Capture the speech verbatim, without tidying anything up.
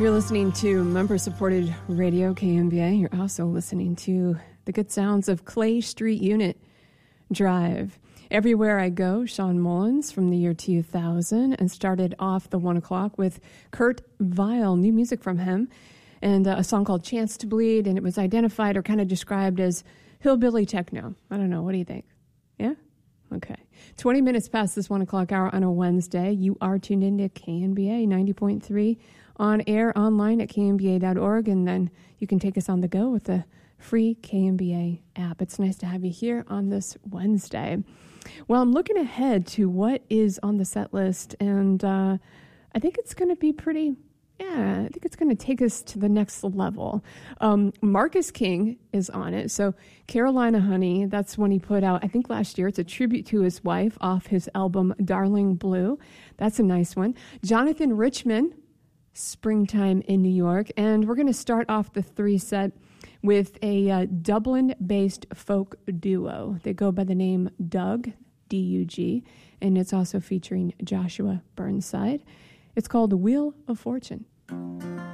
You're listening to member-supported radio, K M B A. You're also listening to the good sounds of Clay Street Unit Drive. Everywhere I Go, Sean Mullins from the year two thousand, and started off the one o'clock with Kurt Vile, new music from him, and uh, a song called Chance to Bleed, and it was identified or kind of described as hillbilly techno. I don't know. What do you think? Yeah? Okay. twenty minutes past this one o'clock hour on a Wednesday. You are tuned into K N B A ninety point three on air, online at K N B A dot org, and then you can take us on the go with the free K N B A app. It's nice to have you here on this Wednesday. Well, I'm looking ahead to what is on the set list, and uh, I think it's going to be pretty, yeah, I think it's going to take us to the next level. Um, Marcus King is on it. So Carolina Honey, that's one he put out, I think last year. It's a tribute to his wife off his album Darling Blue. That's a nice one. Jonathan Richman, Springtime in New York. And we're going to start off the three set with a uh, Dublin-based folk duo. They go by the name Doug, D U G, and it's also featuring Joshua Burnside. It's called The Wheel of Fortune.